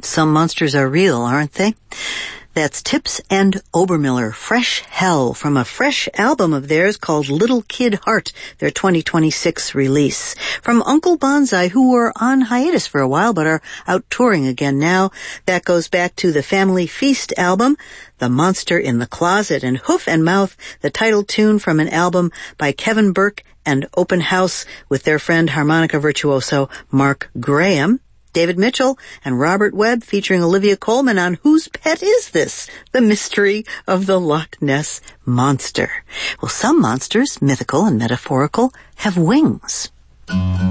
Some monsters are real, aren't they? That's Tips and Obermiller, Fresh Hell, from a fresh album of theirs called Little Kid Heart, their 2026 release. From Uncle Bonsai, who were on hiatus for a while but are out touring again now. That goes back to the Family Feast album, The Monster in the Closet, and Hoof and Mouth, the title tune from an album by Kevin Burke and Open House with their friend harmonica virtuoso Mark Graham. David Mitchell and Robert Webb featuring Olivia Colman on Whose Pet Is This? The Mystery of the Loch Ness Monster. Well, some monsters, mythical and metaphorical, have wings.